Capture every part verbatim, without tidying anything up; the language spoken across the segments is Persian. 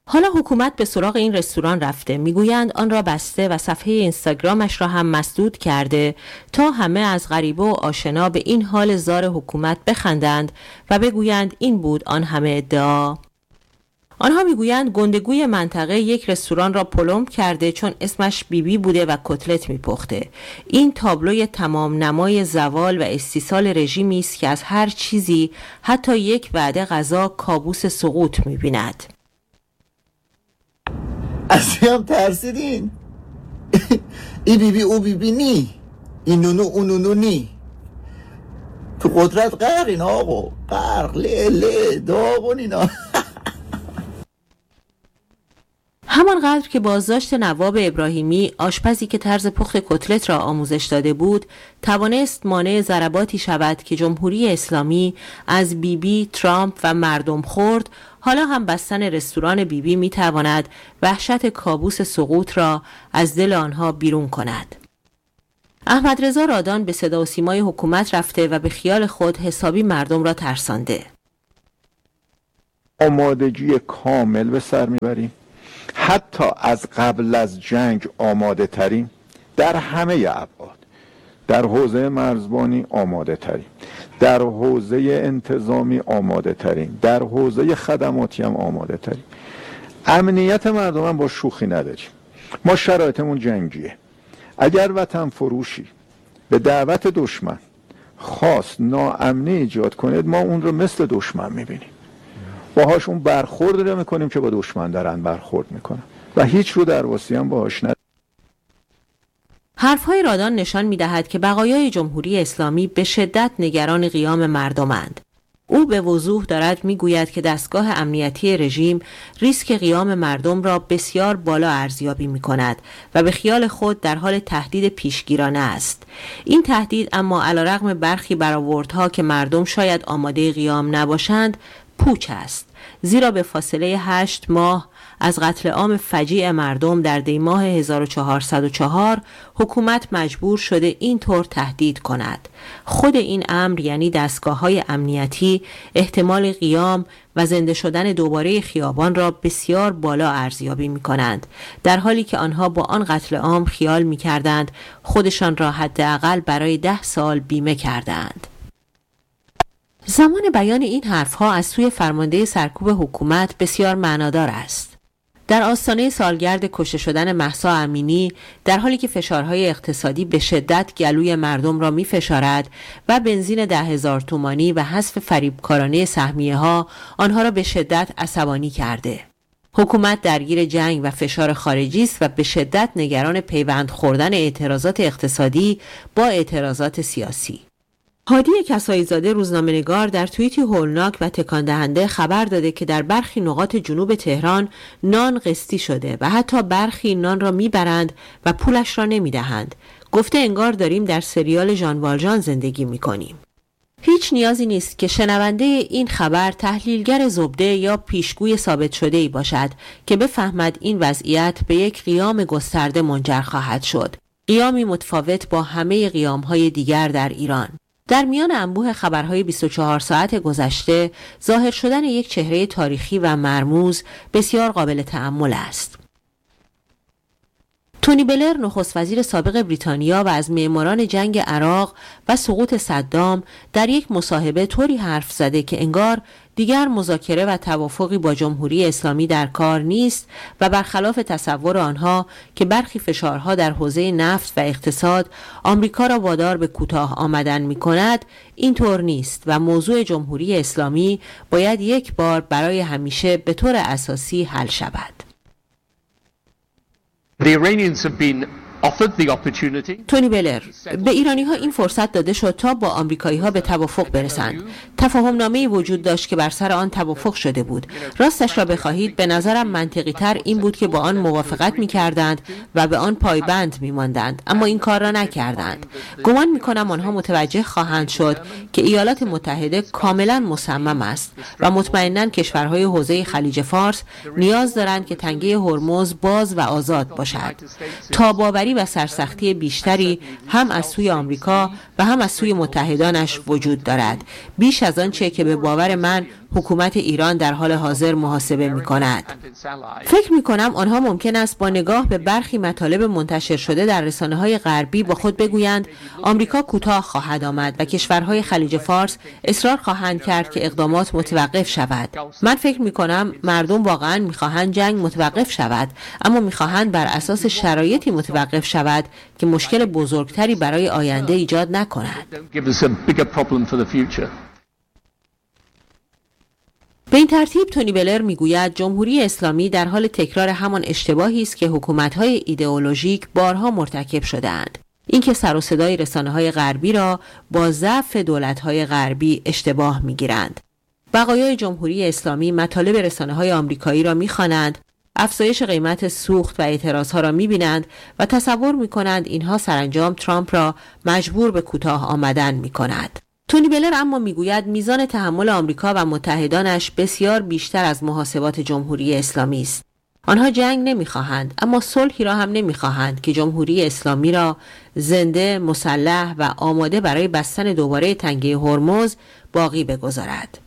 حالا حکومت به سراغ این رستوران رفته. میگویند آن را بسته و صفحه اینستاگرامش را هم مسدود کرده تا همه از غریبه و آشنا به این حال زار حکومت بخندند و بگویند این بود آن همه ادعا. آنها میگویند گندگوی منطقه یک رستوران را پلمب کرده چون اسمش بیبی بوده و کتلت میپخته. این تابلوی تمام نمای زوال و استیصال رژیمی است که از هر چیزی، حتی یک وعده غذا، کابوس سقوط میبیند. اصلی هم ترسیدین؟ ای بیبی او بیبی نی، این نونو اون نونو نی. تو قدرت غرقین آقا، غرق له له داغون اینا. همانقدر که بازداشت نواب ابراهیمی، آشپزی که طرز پخت کتلت را آموزش داده بود، توانست مانع ضرباتی شود که جمهوری اسلامی از بیبی، ترامپ و مردم خورد، حالا هم بستن رستوران بیبی می تواند وحشت کابوس سقوط را از دل آنها بیرون کند. احمد رضا رادان به صدا و سیمای حکومت رفته و به خیال خود حسابی مردم را ترسانده. آمادگی کامل به سر میبریم، حتی از قبل از جنگ آماده تریم در همه ابعاد. در حوزه مرزبانی آماده تریم، در حوزه انتظامی آماده تریم، در حوزه خدماتی هم آماده تریم. امنیت مردم هم با شوخی نداریم. ما شرایطمون جنگیه. اگر وطن فروشی به دعوت دشمن خواست ناامنی ایجاد کنید، ما اون رو مثل دشمن میبینیم، باهاش اون برخورد رو میکنیم که با دشمن دارن برخورد میکنن و هیچ رو درواسی هم باهاش نداریم. حرفهای رادان نشان می‌دهد که بقایای جمهوری اسلامی به شدت نگران قیام مردمند. او به وضوح دارد میگوید که دستگاه امنیتی رژیم ریسک قیام مردم را بسیار بالا ارزیابی می‌کند و به خیال خود در حال تهدید پیشگیرانه است. این تهدید اما علیرغم برخی برآوردها که مردم شاید آماده قیام نباشند، پوچ است، زیرا به فاصله هشت ماه از قتل عام فجیع مردم در دی ماه هزار و چهارصد و چهار حکومت مجبور شده این طور تهدید کند. خود این امر یعنی دستگاه‌های امنیتی احتمال قیام و زنده شدن دوباره خیابان را بسیار بالا ارزیابی می‌کنند، در حالی که آنها با آن قتل عام خیال می‌کردند خودشان را حداقل برای ده سال بیمه کردند. زمان بیان این حرفها از سوی فرمانده سرکوب حکومت بسیار معنادار است. در آستانه سالگرد کشته شدن مهسا امینی، در حالی که فشارهای اقتصادی به شدت گلوی مردم را می فشارد و بنزین ده هزار تومانی و حذف فریبکارانه سهمیه ها آنها را به شدت عصبانی کرده. حکومت درگیر جنگ و فشار خارجی است و به شدت نگران پیوند خوردن اعتراضات اقتصادی با اعتراضات سیاسی. هادی کسایی زاده روزنامه‌نگار در توییتی هولناک و تکان دهنده خبر داده که در برخی نقاط جنوب تهران نان قسطی شده و حتی برخی نان را میبرند و پولش را نمیدهند. گفته انگار داریم در سریال ژان والژان زندگی میکنیم. هیچ نیازی نیست که شنونده این خبر تحلیلگر زبده یا پیشگوی ثابت شده ای باشد که بفهمد این وضعیت به یک قیام گسترده منجر خواهد شد. قیامی متفاوت با همه قیام‌های دیگر در ایران. در میان انبوه خبرهای بیست و چهار ساعت گذشته، ظاهر شدن یک چهره تاریخی و مرموز بسیار قابل تأمل است. تونی بلر، نخست وزیر سابق بریتانیا و از معماران جنگ عراق و سقوط صدام، در یک مصاحبه طوری حرف زده که انگار دیگر مذاکره و توافقی با جمهوری اسلامی در کار نیست و برخلاف تصور آنها که برخی فشارها در حوزه نفت و اقتصاد آمریکا را وادار به کوتاه آمدن می کند، این طور نیست و موضوع جمهوری اسلامی باید یک بار برای همیشه به طور اساسی حل شود. The Iranians have been offered the opportunity. تونی بلر: به ایرانی ها این فرصت داده شد تا با آمریکایی ها به توافق برسند. تفاهم نامه‌ای وجود داشت که بر سر آن توافق شده بود. راستش را بخواهید به نظرم منطقی تر این بود که با آن موافقت می کردند و به آن پایبند می ماندند، اما این کار را نکردند. گمان می کنم آنها متوجه خواهند شد که ایالات متحده کاملا مصمم است و مطمئناً کشورهای حوزه خلیج فارس نیاز دارند که تنگه هرمز باز و آزاد باشد. تاب‌آوری و سرسختی بیشتری هم از سوی آمریکا و هم از سوی متحدانش وجود دارد، بیش از آن چه که به باور من حکومت ایران در حال حاضر محاسبه می کند. فکر می کنم آنها ممکن است با نگاه به برخی مطالب منتشر شده در رسانه‌های غربی با خود بگویند آمریکا کوتاه خواهد آمد و کشورهای خلیج فارس اصرار خواهند کرد که اقدامات متوقف شود. من فکر می کنم مردم واقعا می خواهند جنگ متوقف شود، اما می خواهند بر اساس شرایطی متوقف شود که مشکل بزرگتری برای آینده ایجاد نکند. به این ترتیب تونی بلر میگوید جمهوری اسلامی در حال تکرار همان اشتباهی است که حکومت‌های ایدئولوژیک بارها مرتکب شده‌اند. اینکه سر و صدای رسانه‌های غربی را با ضعف دولت‌های غربی اشتباه می‌گیرند. بقایای جمهوری اسلامی مطالب رسانه‌های آمریکایی را می‌خوانند، افزایش قیمت سوخت و اعتراضها را می‌بینند و تصور می‌کنند اینها سرانجام ترامپ را مجبور به کوتاه آمدن می‌کند. تونی بلر اما میگوید میزان تحمل آمریکا و متحدانش بسیار بیشتر از محاسبات جمهوری اسلامی است. آنها جنگ نمیخواهند، اما صلحی را هم نمیخواهند که جمهوری اسلامی را زنده، مسلح و آماده برای بستن دوباره تنگه هرمز باقی بگذارد.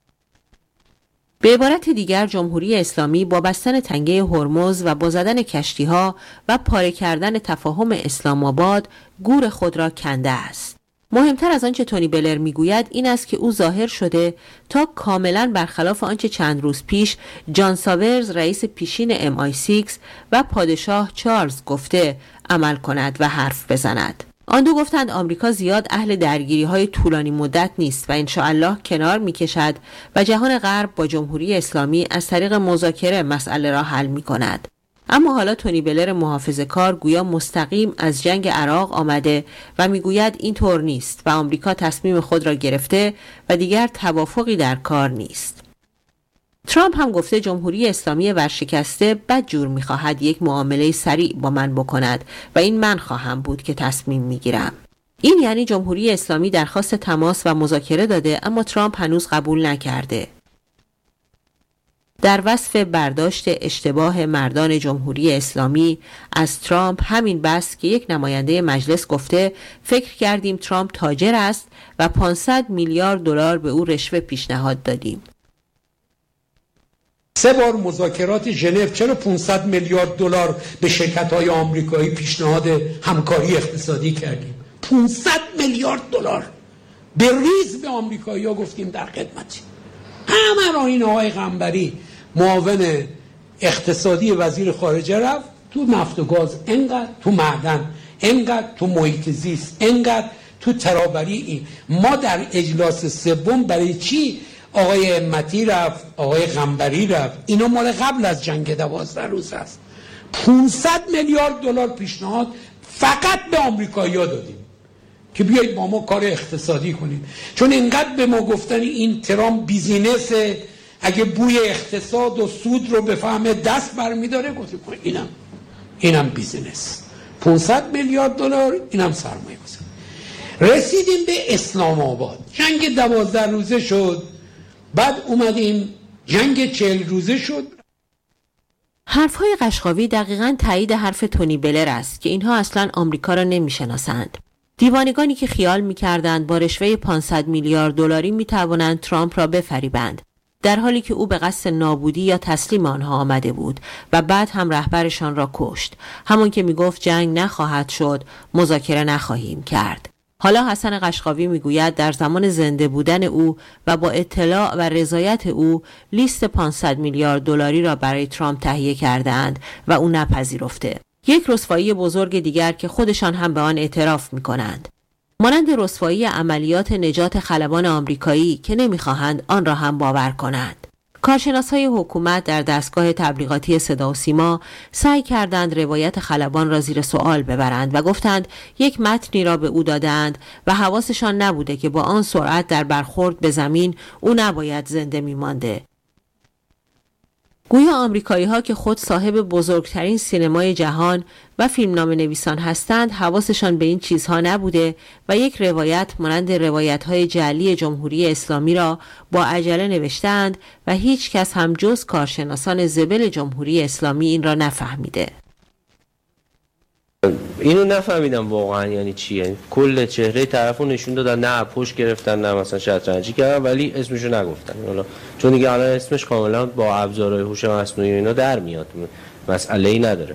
به عبارت دیگر جمهوری اسلامی با بستن تنگه هرمز و با زدن کشتی‌ها و پاره کردن تفاهم اسلام آباد گور خود را کنده است. مهمتر از آنچه تونی بلر میگوید این است که او ظاهر شده تا کاملا برخلاف آنچه چند روز پیش جان ساورز رئیس پیشین ام آی سیکس و پادشاه چارلز گفته عمل کند و حرف بزند. آن دو گفتند آمریکا زیاد اهل درگیری های طولانی مدت نیست و انشاءالله کنار میکشد و جهان غرب با جمهوری اسلامی از طریق مذاکره مسئله را حل میکند. اما حالا تونی بلر محافظه‌کار گویا مستقیم از جنگ عراق آمده و میگوید این طور نیست و آمریکا تصمیم خود را گرفته و دیگر توافقی در کار نیست. ترامپ هم گفته جمهوری اسلامی ورشکسته بدجور میخواهد یک معامله سریع با من بکند و این من خواهم بود که تصمیم میگیرم. این یعنی جمهوری اسلامی درخواست تماس و مذاکره داده اما ترامپ هنوز قبول نکرده. در وصف برداشت اشتباه مردان جمهوری اسلامی از ترامپ همین بس که یک نماینده مجلس گفته فکر کردیم ترامپ تاجر است و پانصد میلیارد دلار به او رشوه پیشنهاد دادیم. سه بار مذاکرات ژنو چرا پانصد میلیارد دلار به شرکت‌های آمریکایی پیشنهاد همکاری اقتصادی کردیم؟ پانصد میلیارد دلار به ریز به آمریکایی‌ها گفتیم در خدمتی. همه را این آقای قنبری معاون اقتصادی وزیر خارجه رفت تو نفت و گاز انقدر، تو معدن انقدر، تو محیط زیست انقدر، تو ترابری این. ما در اجلاس سوم برای چی آقای همتی رفت، آقای قنبری رفت؟ اینا مال قبل از جنگ دوازده روز است. پانصد میلیارد دلار پیشنهاد فقط به آمریکایی‌ها دادیم که بیایید با ما کار اقتصادی کنید، چون اینقدر به ما گفتن این ترامپ بیزینسه، اگه بوی اقتصاد و سود رو بفهمه دست برمیداره. گفتیم اینم اینم بیزینس، پانصد میلیارد دلار اینم سرمایه گذاری. رسیدیم به اسلام آباد، جنگ دوازده روزه شد، بعد اومدیم جنگ چهل روزه شد. حرفهای قشقاوی دقیقاً تایید حرف تونی بلر است که اینها اصلاً آمریکا را نمیشناسند. دیوانگانی که خیال می‌کردند با رشوه پانصد میلیارد دلاری می‌توانند ترامپ را بفریبند، در حالی که او به قصد نابودی یا تسلیم آنها آمده بود و بعد هم رهبرشان را کشت، همون که میگفت جنگ نخواهد شد، مذاکره نخواهیم کرد. حالا حسن قشقاوی میگوید در زمان زنده بودن او و با اطلاع و رضایت او لیست پانصد میلیارد دلاری را برای ترامپ تهیه کرده‌اند و او نپذیرفته. یک رسوایی بزرگ دیگر که خودشان هم به آن اعتراف می‌کنند، مانند رسوایی عملیات نجات خلبان آمریکایی که نمی‌خواهند آن را هم باور کنند. کارشناسای حکومت در دستگاه تبلیغاتی صدا و سیما سعی کردند روایت خلبان را زیر سوال ببرند و گفتند یک متنی را به او دادند و حواسشان نبوده که با آن سرعت در برخورد به زمین او نباید زنده می‌مانده. گویا آمریکایی ها که خود صاحب بزرگترین سینمای جهان و فیلمنامه نویسان هستند حواسشان به این چیزها نبوده و یک روایت مانند روایت های جعلی جمهوری اسلامی را با عجله نوشتند و هیچ کس هم جز کارشناسان زبل جمهوری اسلامی این را نفهمیده. اینو نفهمیدم واقعا یعنی چیه. کل چهره طرفو نشون دادن، نه پشت گرفتن نه مثلا شطرنجی کردن، ولی اسمشو نگفتن. حالا چون دیگه الان اسمش کاملا با ابزارهای هوش مصنوعی اینا در میاد، مسئله‌ای نداره.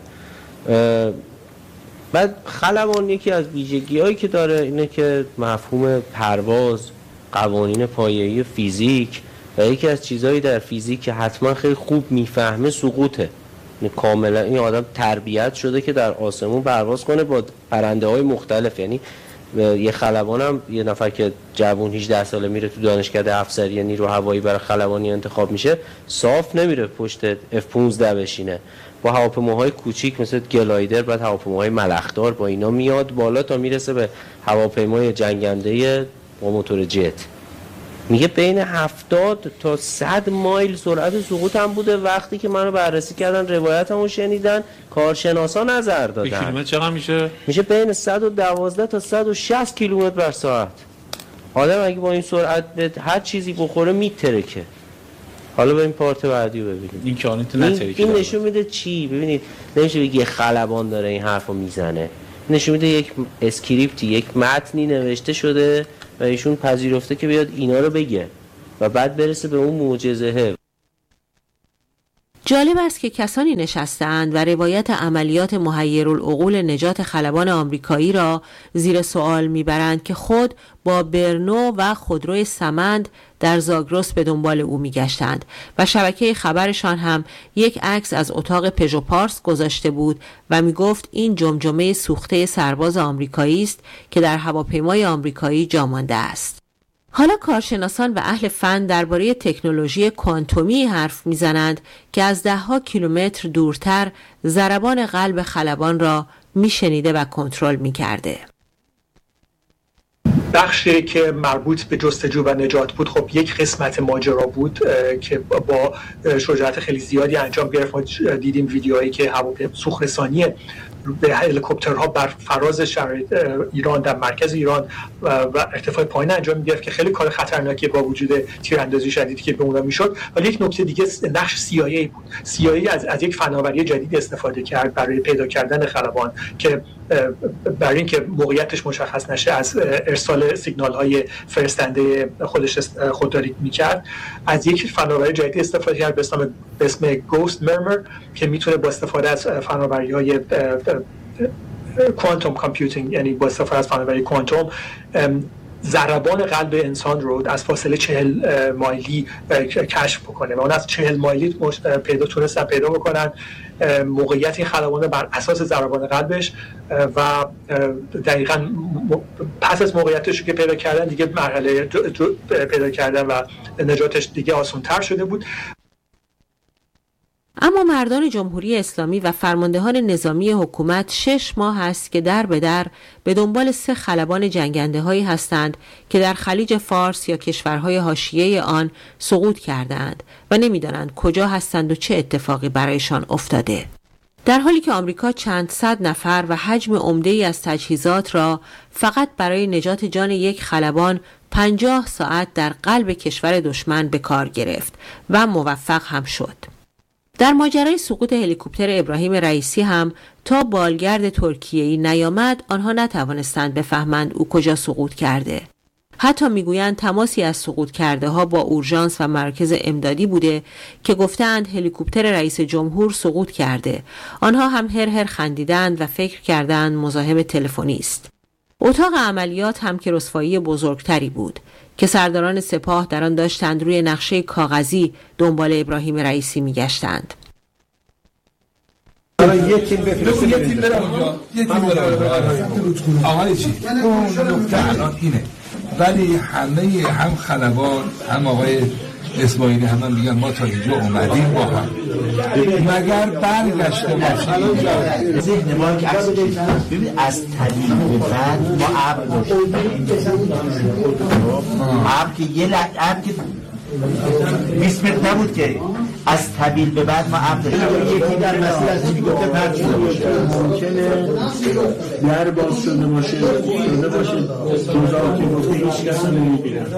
بعد خلبان یکی از ویژگی‌هایی که داره اینه که مفهوم پرواز، قوانین پایه‌ای فیزیک و یکی از چیزهایی در فیزیک که حتما خیلی خوب میفهمه سقوطه. کاملا این آدم تربیت شده که در آسمون پرواز کنه با پرنده‌های مختلف. یعنی یه خلبانم یه نفر که جوون هجده ساله میره تو دانشکده افسری نیرو هوایی برای خلبانی انتخاب میشه، صاف نمیره پشت اف پانزده بشینه، با هواپیماهای کوچیک مثل گلایدر، بعد هواپیماهای ملخدار، با اینا میاد بالا تا میرسه به هواپیمای جنگنده با موتور جت. میگه بین هفتاد تا صد مایل سرعت سقوط هم بوده. وقتی که منو بررسی کردن روایتمو شنیدن، کارشناسا نظر دادن. به کیلومتر چقدر میشه؟ میشه بین صد و دوازده تا صد و شصت کیلومتر بر ساعت. آدم اگه با این سرعت به هر چیزی بخوره میترکه. حالا به این پارت بعدی رو ببینید. این که آنیت نترکه. این نشون میده چی؟ ببینید نمیشه بگی خلبان داره این حرفو میزنه. نشون میده یک اسکریپتی، یک متنی نوشته شده و ایشون پذیرفته که بیاد اینا رو بگه و بعد برسه به اون معجزه. جالب است که کسانی نشسته‌اند و روایت عملیات محیرالعقول نجات خلبان آمریکایی را زیر سوال میبرند که خود با برنو و خودروی سمند در زاگرس به دنبال او میگشتند و شبکه خبرشان هم یک عکس از اتاق پژو پارس گذاشته بود و میگفت این جمجمه سوخته سرباز آمریکایی است که در هواپیمای آمریکایی جا مانده است. حالا کارشناسان و اهل فن درباره تکنولوژی کوانتومی حرف میزنند که از دهها کیلومتر دورتر ضربان قلب خلبان را میشنیده و کنترل میکرده. بخشی که مربوط به جستجو و نجات بود خب یک قسمت ماجرا بود که با شجاعت خیلی زیادی انجام گرفت. ما دیدیم ویدیوهایی که هواپیما سوخرسانی به هلیکوپترها بر فراز شهر ایران در مرکز ایران و ارتفاع پایین انجام می‌گرفت که خیلی کار خطرناکی با وجود تیراندازی شدیدی که به اونها میشد. ولی یک نکته دیگه نقش سی آی ای بود. سی آی ای از از یک فناوری جدید استفاده کرد برای پیدا کردن خلبان که برای اینکه موقعیتش مشخص نشه از ارسال سیگنال‌های فرستنده خودش خودداری می‌کرد. از یک فناوری جدید استفاده کرد به اسم به اسم گوست مرمر که میتونه با استفاده از فناوری‌های کوانتوم کامپیوتینگ، یعنی با استفاده از فناوری کوانتوم، ضربان قلب انسان رو از فاصله چهل مایلی کشف بکنه و اون از چهل مایلی پیدا تونستن پیدا بکنن موقعیت این خلبان بر اساس ضربان قلبش و دقیقاً پس از موقعیتش که پیدا کردن دیگه مرحله پیدا کردن و نجاتش دیگه آسان‌تر شده بود. اما مردان جمهوری اسلامی و فرماندهان نظامی حکومت شش ماه است که در به در به دنبال سه خلبان جنگنده هایی هستند که در خلیج فارس یا کشورهای حاشیه آن سقوط کردند و نمیدانند کجا هستند و چه اتفاقی برایشان افتاده. در حالی که آمریکا چند صد نفر و حجم عمده‌ای از تجهیزات را فقط برای نجات جان یک خلبان پنجاه ساعت در قلب کشور دشمن به کار گرفت و موفق هم شد. در ماجرای سقوط هلیکوپتر ابراهیم رئیسی هم تا بالگرد ترکیه‌ای نیامد آنها نتوانستند بفهمند او کجا سقوط کرده. حتی میگویند تماسی از سقوط کرده ها با اورژانس و مرکز امدادی بوده که گفتند هلیکوپتر رئیس جمهور سقوط کرده. آنها هم هر هر خندیدند و فکر کردند مزاحم تلفنی است. اتاق عملیات هم که رسوایی بزرگتری بود که سرداران سپاه در آن داشتند روی نقشه کاغذی دنبال ابراهیم رئیسی می‌گشتند. یه تیم بفرستید یه تیم برم اونجا یه تیم برم آقای چی اون نکته الان اینه، ولی همه هم خلبان هم آقای اسماعیلی هم میگن ما تا اینجا اومدیم با هم مگر برگشته باشیم. ذهن ما که ببین از طریق به بعد ما ابر داشتیم، ابر که یه ابر که بیست متر نبود که از طبیل به بعد ما ابر داشتیم. یکی در مسیر از چی گفته پرد شده باشه، ممکنه در باز شده باشه شده باشه دوزار که گفته هیچ کس رو نمیبینه.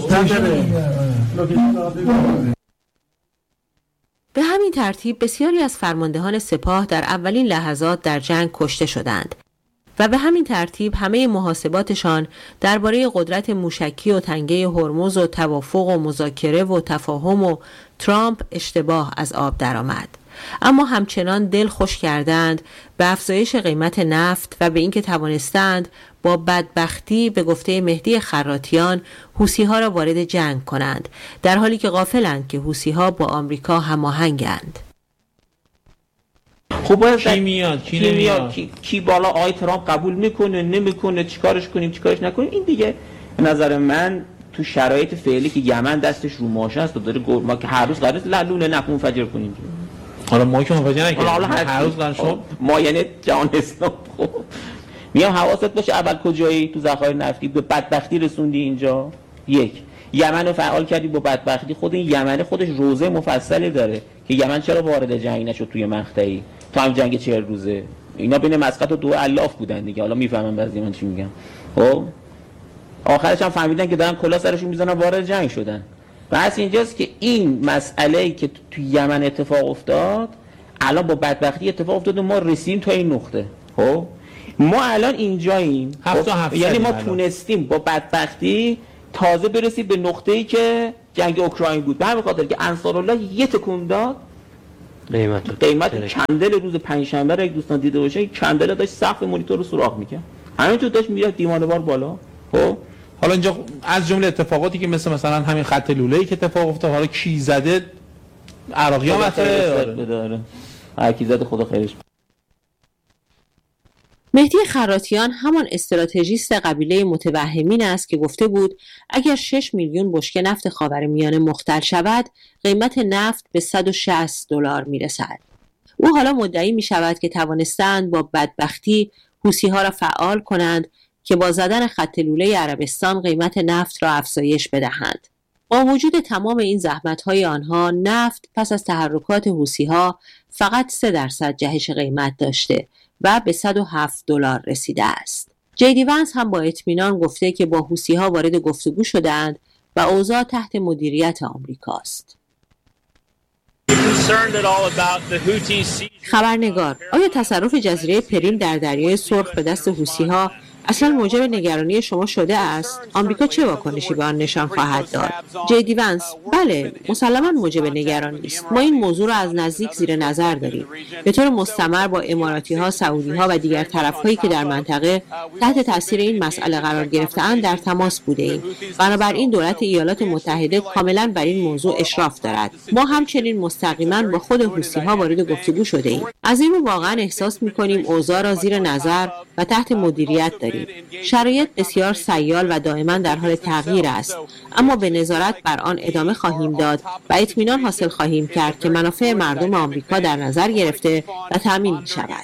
به همین ترتیب بسیاری از فرماندهان سپاه در اولین لحظات در جنگ کشته شدند. و به همین ترتیب همه محاسباتشان درباره قدرت موشکی و تنگه هرمز و توافق و مذاکره و تفاهم و ترامپ اشتباه از آب درآمد. اما همچنان دل خوش کردند به افزایش قیمت نفت و به اینکه توانستند با بدبختی به گفته مهدی خراتیان حوثی‌ها را وارد جنگ کنند، در حالی که غافلند که حوثی‌ها با آمریکا هماهنگند. خب باید کی میاد کی, کی نمیاد کی, کی بالا آقای ترامپ قبول میکنه نمیکنه، چیکارش کنیم چیکارش نکنیم؟ این دیگه به نظر من تو شرایط فعلی که یمن دستش رو ماشه است و داره ما که هر روز قراره لونه نپ منفجر کنیم. حالا ما که منفجر نکنیم، حالا هر روز قرار شما ما یعنی جهان اسلام. خب میام حواست باشه اول کجایی تو ذخایر نفتی به بدبختی رسوندی اینجا. یک یمن رو فعال کردی با بدبختی. خود این یمن خودش روزه مفصلی داره که یمن چرا وارد جنگ نشد توی مقطعی تو هم جنگ چهل روزه. اینا بین مسقط و دو الاف بودن دیگه. حالا میفهمم بعضی من چی میگم. خب آخرش هم فهمیدن که دارن کلا سرشون میزنن وارد جنگ شدن. بس اینجاست که این مسئله‌ای که تو یمن اتفاق افتاد الان با بدبختی اتفاق افتاد و ما رسیدیم تا این نقطه. خب ما الان اینجاییم، خب؟ یعنی ما تونستیم با بدبختی تازه برسیم به نقطه‌ای که جنگ اوکراین بود. به همین خاطر که انصارالله یه تکون داد قیمت قیمت کندل روز پنجشنبه رو یک دوستان دیده باشه، کندل داشت سقف مانیتور رو سوراخ می‌کرد، همینطور داشت میاد دیوانه‌وار بالا. خب حالا اینجا از جمله اتفاقاتی که مثل مثلا همین خط لوله‌ای که اتفاق افتاد، حالا کی زده عراقی‌ها مثلا داره هر کی زده خدا خیرش. مهدی خراتیان همان استراتژیست قبیله متوهمین است که گفته بود اگر شش میلیون بشکه نفت خاورمیانه مختل شود، قیمت نفت به صد و شصت دلار میرسد. او حالا مدعی می شود که توانستند با بدبختی حوثی‌ها را فعال کنند که با زدن خط لوله عربستان قیمت نفت را افزایش بدهند. با وجود تمام این زحمت‌های آنها، نفت پس از تحرکات حوثی‌ها فقط سه درصد جهش قیمت داشته و به صد و هفت دلار رسیده است. جیدی ونس هم با اطمینان گفته که با حوثی‌ها وارد گفتگو شدند و اوضاع تحت مدیریت آمریکاست. خبرنگار: آیا تصرف جزیره پریم در دریای سرخ به دست حوثی‌ها اصلا موجب نگرانی شما شده است؟ آمریکا چه واکنشی به آن نشان خواهد داد؟ جیدی ونس: بله، مسلماً موجب نگرانی است. ما این موضوع را از نزدیک زیر نظر داریم. به طور مستمر با اماراتی‌ها، سعودی‌ها و دیگر طرف‌هایی که در منطقه تحت تاثیر این مسئله قرار گرفته‌اند در تماس بوده‌ایم. بنابراین دولت ایالات متحده کاملاً بر این موضوع اشراف دارد. ما همچنین مستقیماً با خود حوثی‌ها وارد گفتگو شده‌ایم. از این رو واقعاً احساس می‌کنیم اوضاع را زیر نظر و تحت مدیریت داریم. شرایط بسیار سیال و دائما در حال تغییر است، اما به نظارت بر آن ادامه خواهیم داد و اطمینان حاصل خواهیم کرد که منافع مردم آمریکا در نظر گرفته و تامین می شود.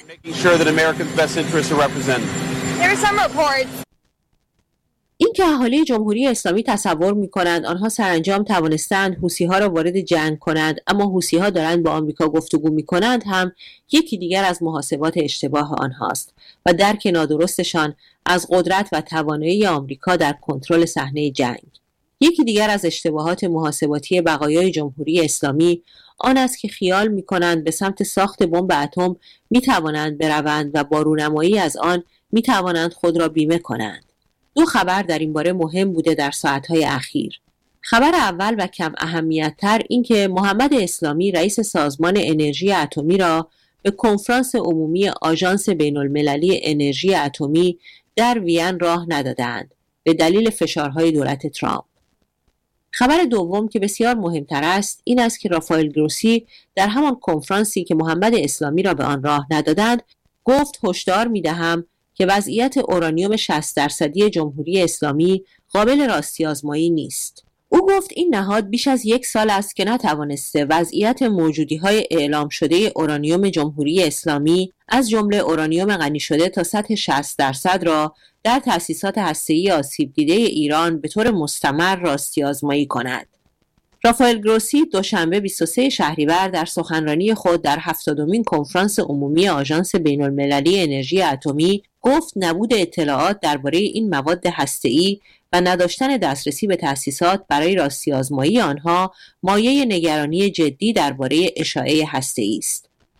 این که اهالی جمهوری اسلامی تصور می کنند آنها سرانجام توانستند حوثی‌ها را وارد جنگ کنند، اما حوثی‌ها دارند با آمریکا گفتگو می کنند، هم یکی دیگر از محاسبات اشتباه آنهاست و درک نادرستشان از قدرت و توانایی آمریکا در کنترل صحنه جنگ. یکی دیگر از اشتباهات محاسباتی بقایای جمهوری اسلامی آن است که خیال می کنند به سمت ساخت بمب اتم می توانند بروند و با رونمایی از آن می توانند خود را بیمه کنند. دو خبر در این باره مهم بوده در ساعتهای اخیر. خبر اول و کم اهمیت‌تر این که محمد اسلامی رئیس سازمان انرژی اتمی را به کنفرانس عمومی آژانس بین‌المللی انرژی اتمی در وین راه ندادند به دلیل فشارهای دولت ترامپ. خبر دوم که بسیار مهمتر است این است که رافائل گروسی در همان کنفرانسی که محمد اسلامی را به آن راه ندادند گفت هشدار می‌دهم که وضعیت اورانیوم شصت درصدی جمهوری اسلامی قابل راستی آزمایی نیست. او گفت این نهاد بیش از یک سال است که نتوانسته وضعیت موجودی‌های اعلام شده اورانیوم جمهوری اسلامی از جمله اورانیوم غنی شده تا سطح شصت درصد را در تأسیسات هسته‌ای آسیب دیده ایران به طور مستمر راستی آزمایی کند. رافائل گروسی دوشنبه بیست و سوم شهریور در سخنرانی خود در هفتادمین کنفرانس عمومی آژانس بین‌المللی انرژی اتمی گفت نبود اطلاعات درباره این مواد هسته‌ای و نداشتن دسترسی به تأسیسات برای راستی آزمایی آنها مایه نگرانی جدی درباره اشاعه هسته‌ای است.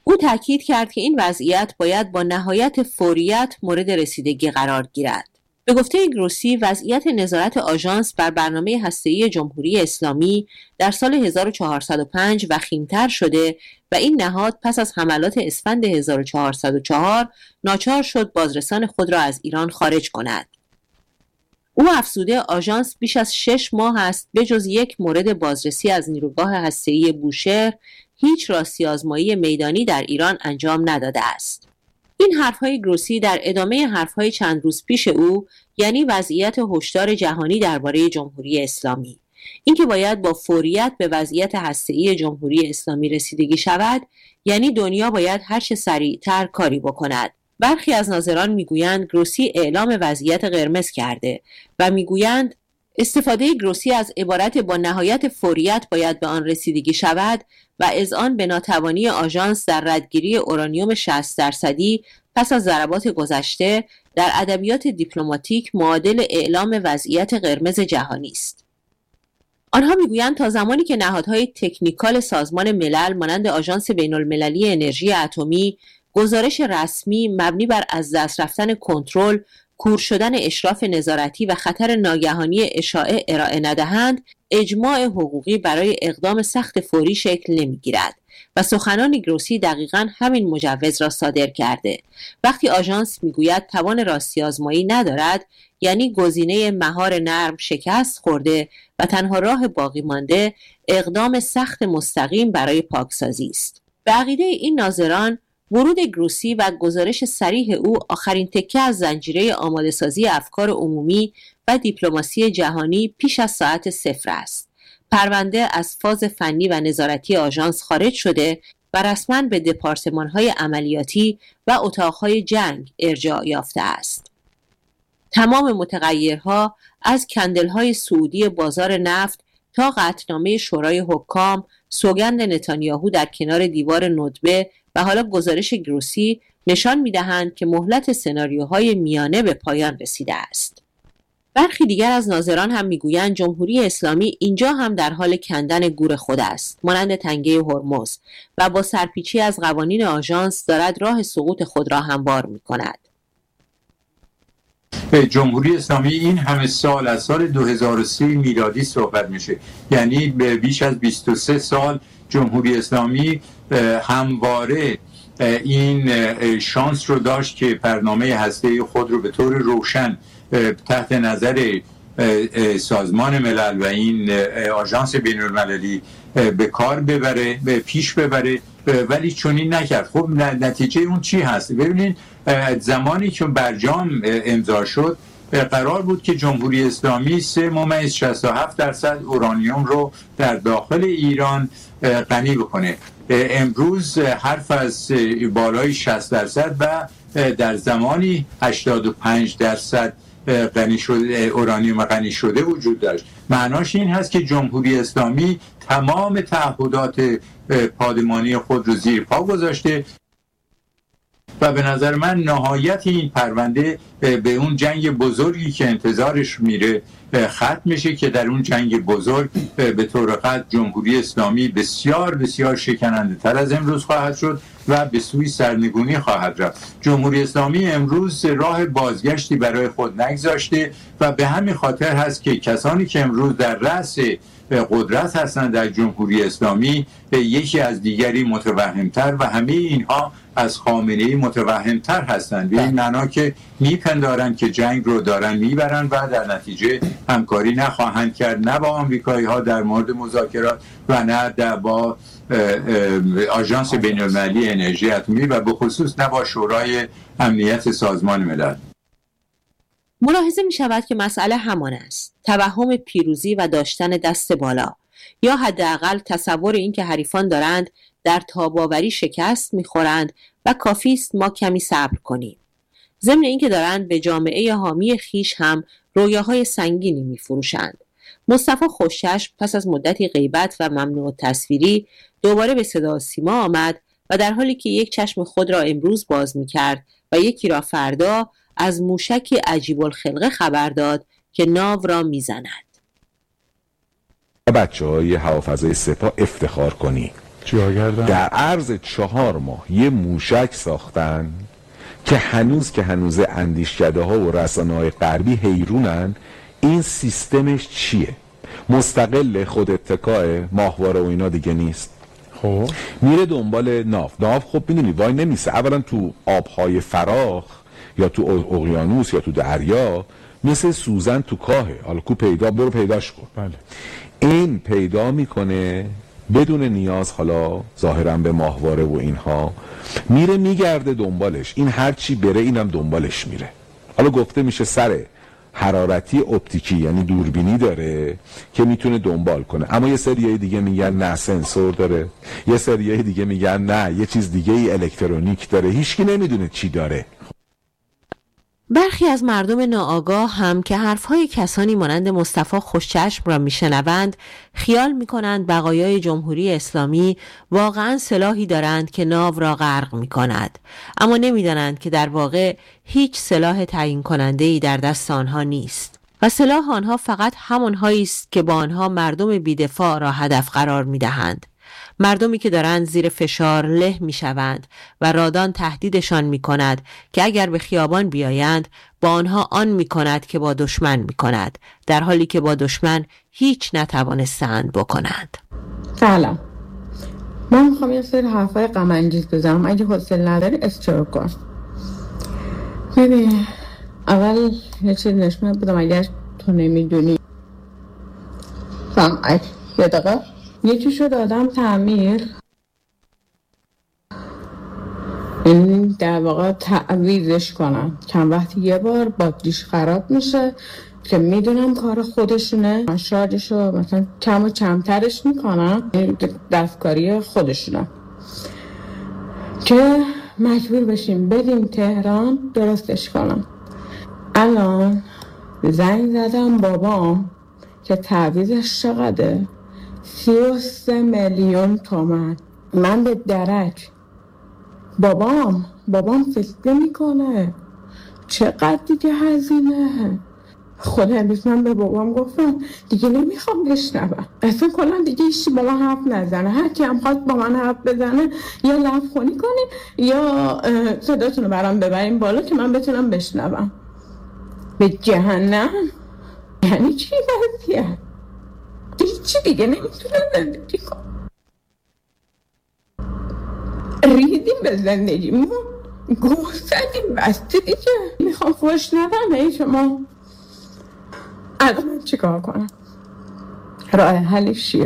او تاکید کرد که این وضعیت باید با نهایت فوریت مورد رسیدگی قرار گیرد. به گفته گروسی، وضعیت نظارت آژانس بر برنامه هسته‌ای جمهوری اسلامی در سال هزار و چهارصد و پنج وخیم‌تر شده و این نهاد پس از حملات اسفند هزار و چهارصد و چهار ناچار شد بازرسان خود را از ایران خارج کند. او افزوده آژانس بیش از شش ماه است به جز یک مورد بازرسی از نیروگاه هسته‌ای بوشهر هیچ راستی آزمایی میدانی در ایران انجام نداده است. این حرفهای گروسی در ادامه حرفهای چند روز پیش او، یعنی وضعیت هشدار جهانی درباره جمهوری اسلامی، اینکه باید با فوریت به وضعیت هسته‌ای جمهوری اسلامی رسیدگی شود، یعنی دنیا باید هر چه سریعتر کاری بکند. برخی از ناظران میگویند گروسی اعلام وضعیت قرمز کرده و میگویند استفاده گروسی از عبارت با نهایت فوریت باید به آن رسیدگی شود و اذعان به ناتوانی آژانس در ردگیری اورانیوم شصت درصدی پس از ضربات گذشته در ادبیات دیپلماتیک معادل اعلام وضعیت قرمز جهانی است. آنها میگویند تا زمانی که نهادهای تکنیکال سازمان ملل مانند آژانس بین‌المللی انرژی اتمی گزارش رسمی مبنی بر از دست رفتن کنترل، کور شدن اشراف نظارتی و خطر ناگهانی اشاعه ارائه ندهند، اجماع حقوقی برای اقدام سخت فوری شکل نمیگیرد و سخنان گروسی دقیقاً همین مجوز را صادر کرده. وقتی آژانس میگوید توان راستی آزمایی ندارد، یعنی گزینه مهار نرم شکست خورده و تنها راه باقی مانده اقدام سخت مستقیم برای پاکسازی است. به عقیده این ناظران، ورود گروسی و گزارش صریح او آخرین تکه از زنجیره آماده‌سازی افکار عمومی و دیپلماسی جهانی پیش از ساعت صفر است. پرونده از فاز فنی و نظارتی آژانس خارج شده و رسما به دپارتمان‌های عملیاتی و اتاق‌های جنگ ارجاع یافته است. تمام متغیرها از کندل‌های سعودی بازار نفت تا قطعنامه شورای حکام، سوگند نتانیاهو در کنار دیوار ندبه و حالا گزارش گروسی نشان می‌دهند که مهلت سناریوهای میانه به پایان رسیده است. برخی دیگر از ناظران هم میگویند جمهوری اسلامی اینجا هم در حال کندن گور خود است، مانند تنگه هرمز، و با سرپیچی از قوانین آژانس دارد راه سقوط خود را هموار می‌کند. جمهوری اسلامی این همه سال از سال دو هزار و سه میلادی صحبت میشه، یعنی بیش از بیست و سه سال جمهوری اسلامی همواره این شانس رو داشت که برنامه هسته‌ای خود رو به طور روشن تحت نظر سازمان ملل و این آژانس بین‌المللی به کار ببره، به پیش ببره، ولی چنین نکرد. خب نتیجه اون چی هست؟ ببینید زمانی که برجام امضا شد قرار بود که جمهوری اسلامی سه ممیز شصت و هفت درصد اورانیوم رو در داخل ایران غنی بکنه. امروز حرف از بالای شصت درصد و در زمانی هشتاد و پنج درصد غنی شده اورانیوم غنی شده وجود داشت. معناش این هست که جمهوری اسلامی تمام تعهدات پادمانی خود رو زیر پا گذاشته و به نظر من نهایت این پرونده به اون جنگ بزرگی که انتظارش میره ختم میشه که در اون جنگ بزرگ به طور قطع جمهوری اسلامی بسیار بسیار شکننده تر از امروز خواهد شد و به سوی سرنگونی خواهد رفت. جمهوری اسلامی امروز راه بازگشتی برای خود نگذاشته و به همین خاطر هست که کسانی که امروز در رأس قدرت هستند در جمهوری اسلامی یکی از دیگری متوهمتر و همه اینها از خامنه‌ای متوهمتر هستند، به این معنا که میپندارند که جنگ رو دارن میبرن و در نتیجه همکاری نخواهند کرد، نه با آمریکایی ها در مورد مذاکرات و نه با آژانس بین‌المللی انرژی اتمی و به خصوص نه با شورای امنیت سازمان ملل. ملاحظه می شود که مسئله همان است، توهم پیروزی و داشتن دست بالا، یا حداقل تصور این که حریفان دارند در تاباوری شکست می خورند و کافی است ما کمی صبر کنیم. ضمن اینکه دارند به جامعه حامی خیش هم رویاهای سنگینی می فروشند. مصطفی خوشچشم پس از مدتی غیبت و ممنوع تصویری دوباره به صدا و سیما آمد و در حالی که یک چشم خود را امروز باز می کرد و یکی را فردا، از موشکی عجیب الخلقه خبر داد که ناو را میزند. بچه های هوافضای سپاه افتخار کنی. در عرض چهار ماه یه موشک ساختن که هنوز که هنوز اندیشکده ها و رسانه های غربی حیرونن این سیستمش چیه. مستقل خود اتکای ماهواره و اینا دیگه نیست. خب میره دنبال ناو. ناو خب میدونی وای نمیسه. اولا تو آبهای فراخ یا تو اقیانوس یا تو دریا مثل سوزن تو کاهه. حالا کو پیدا برو پیداش کن. بله. این پیدا میکنه بدون نیاز حالا ظاهرا به ماهواره و اینها، میره میگرده دنبالش. این هرچی بره اینم دنبالش میره. حالا گفته میشه سر حرارتی اپتیکی یعنی دوربینی داره که میتونه دنبال کنه، اما یه سریای دیگه میگن نه سنسور داره، یه سریای دیگه میگن نه یه چیز دیگه ای الکترونیک داره. هیچکی نمیدونه چی داره. برخی از مردم ناآگاه هم که حرفهای کسانی مانند مصطفی خوشچشم را میشنوند خیال میکنند بقایای جمهوری اسلامی واقعا سلاحی دارند که ناو را غرق میکند، اما نمیدانند که در واقع هیچ سلاح تعیین کننده‌ای در دست آنها نیست و سلاح آنها فقط همانهایی است که با آنها مردم بی‌دفاع را هدف قرار میدهند. مردمی که دارند زیر فشار له می شوند و رادان تهدیدشان می کند که اگر به خیابان بیایند با آنها آن می کند که با دشمن می کند، در حالی که با دشمن هیچ نتوانستند بکنند. سلام، من میخوام یه سری حرفای غم انگیز بزنم. اگه حوصله نداری استرو کن. ببین اول یه چیز نشونه بدم اگر تو نمیدونی. فهم یه دقیقه یکی شد آدم تعمیر، این در واقع تعویزش کنن چند وقتی یه بار باتریش خراب میشه که میدونم کار خودشونه، شارژشو مثلا کم و کمترش میکنن، دستکاری خودشونه که مجبور بشیم بدیم تهران درستش کنم. الان زنگ زدم بابام که تعویزش چقدره؟ سی و سه میلیون تومن. من به درک بابام بابام فکر میکنه چقدر دیگه هزینه. خدا امروز من به بابام گفتم دیگه نمیخوام بشنوم، اصلا کلا دیگه ایشی با من حرف نزنه. هر کی هم خواست با من حرف بزنه یا لب خونی کنی یا صداتونو برام ببریم بالا که من بتونم بشنوم. به جهنم یعنی چی وضعیه؟ چی دیگه نمیتونم زندگی کنم. ریدیم به زندگیمون، گوه زدیم بسته دیگه. میخوام فوش ندم ای شما. الان من چی کار کنم؟ راه حلش چیه؟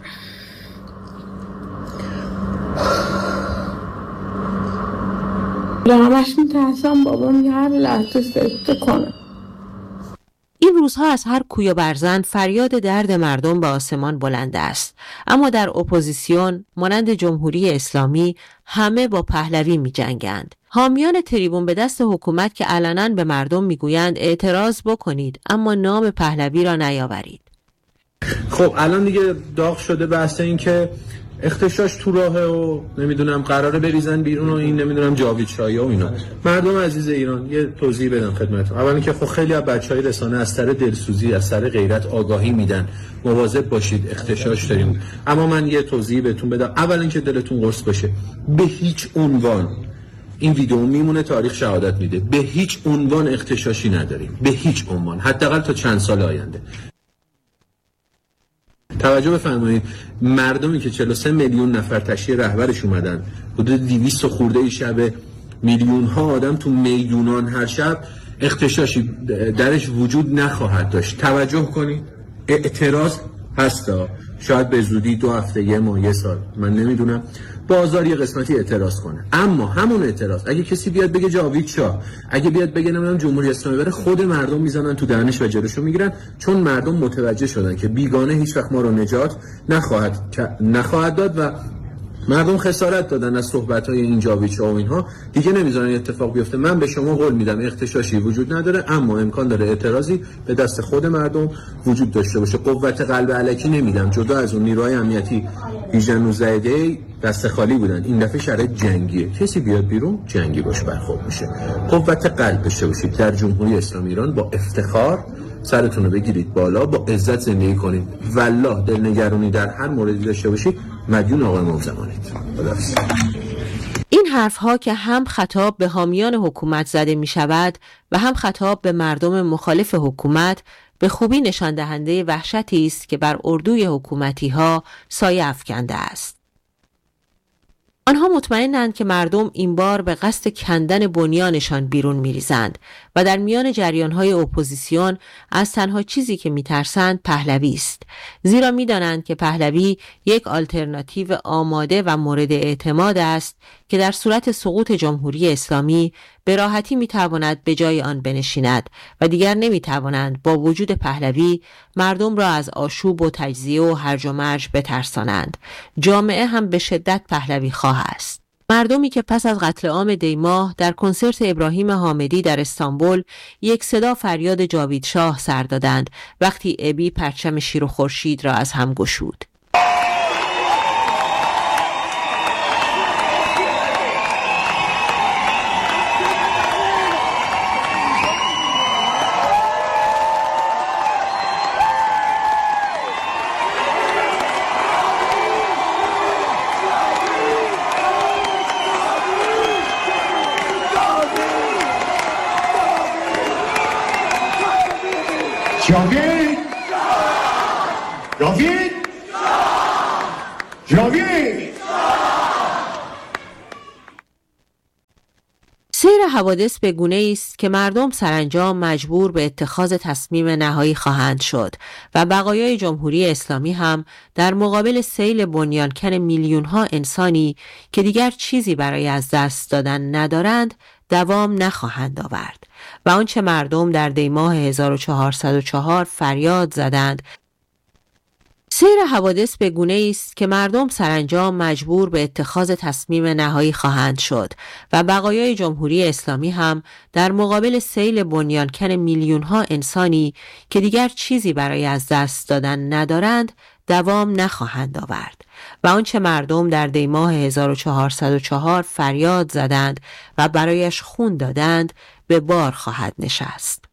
همش میترسم بابام یه هر لحظه سکته کنه. این روزها از هر کوی و برزن فریاد درد مردم به آسمان بلند است، اما در اپوزیسیون مانند جمهوری اسلامی همه با پهلوی می جنگند. حامیان تریبون به دست حکومت که علنا به مردم می گویند اعتراض بکنید اما نام پهلوی را نیاورید. خب الان دیگه داغ شده بحث این که اختشاش تو راهه و نمیدونم قراره بریزن بیرون و این نمیدونم جاوید شاهی و اینا. مردم عزیز ایران یه توضیح بدم خدمتتون. اولا که خب خیلی از بچهای رسانه از سر دلسوزی از سر غیرت آگاهی میدن مواظب باشید اختشاش داریم، اما من یه توضیح بهتون بدم. اولا که دلتون قرص باشه، به هیچ عنوان این ویدیو میمونه تاریخ شهادت میده، به هیچ عنوان اختشاشی نداریم، به هیچ عنوان، حداقل تا چند سال آینده. توجه بفرمایید، مردمی که چهل و سه میلیون نفر تشییع رهبرش اومدن، حدود دویست خورده ای شب، میلیون ها آدم تو میدونان هر شب، اختشاشی درش وجود نخواهد داشت. توجه کنید، اعتراض هستا، شاید به زودی دو هفته یه ماه یه سال من نمیدونم بازار یه قسمتی اعتراض کنه، اما همون اعتراض اگه کسی بیاد بگه جاوید شاه، اگه بیاد بگه نمیدونم جمهوری اسلامی بره، خود مردم میزنن تو دهنش و جلوشو میگیرن، چون مردم متوجه شدن که بیگانه هیچ وقت ما رو نجات نخواهد نخواهد داد و مردم خسارت دادن از صحبت‌های این جاوید شاه و اینها، دیگه نمیذارن اتفاق بیفته. من به شما قول میدم اختشاشی وجود نداره، اما امکان داره اعتراضی به دست خود مردم وجود داشته باشه. قوت قلب الکی نمیدم، جدا از اون نیروهای امنیتی هجده نوزده دی دست خالی بودن، این دفعه شرایط جنگیه، کسی بیاد بیرون جنگی باش برخورد میشه. قوت قلب داشته باشید در جمهوری اسلامی ایران با افتخار سرتون رو بگیرید بالا، با عزت زندگی کنید. والله دلنگرانی در هر موردی داشته باشید مدیون آقای امام زمانید. خداحافظ. این حرفها که هم خطاب به حامیان حکومت زده می شود و هم خطاب به مردم مخالف حکومت به خوبی نشان دهنده وحشتی است که بر اردوی حکومتی ها سایه افکنده است. آنها مطمئنند که مردم این بار به قصد کندن بنیانشان بیرون می‌ریزند و در میان جریان‌های اپوزیسیون از تنها چیزی که می‌ترسند پهلوی است، زیرا می‌دانند که پهلوی یک آلترناتیو آماده و مورد اعتماد است که در صورت سقوط جمهوری اسلامی به راحتی می‌تواند به جای آن بنشیند و دیگر نمی‌توانند با وجود پهلوی مردم را از آشوب و تجزیه و هرج و مرج بترسانند. جامعه هم به شدت پهلوی خواه است. مردمی که پس از قتل عام دیماه در کنسرت ابراهیم حامدی در استانبول یک صدا فریاد جاوید شاه سر دادند وقتی ابی پرچم شیر و خورشید را از هم گشود. جاوید جاوید جاوید سیر حوادث به گونه‌ای است که مردم سرانجام مجبور به اتخاذ تصمیم نهایی خواهند شد و بقایای جمهوری اسلامی هم در مقابل سیل بنیانکن میلیون‌ها انسانی که دیگر چیزی برای از دست دادن ندارند دوام نخواهند آورد و آنچه مردم در دیماه هزار و چهارصد و چهار فریاد زدند. سیر حوادث به گونه‌ای است که مردم سرانجام مجبور به اتخاذ تصمیم نهایی خواهند شد و بقایای جمهوری اسلامی هم در مقابل سیل بنیانکن میلیون‌ها انسانی که دیگر چیزی برای از دست دادن ندارند دوام نخواهند آورد و آنچه مردم در دیماه هزار و چهارصد و چهار فریاد زدند و برایش خون دادند به بار خواهد نشست.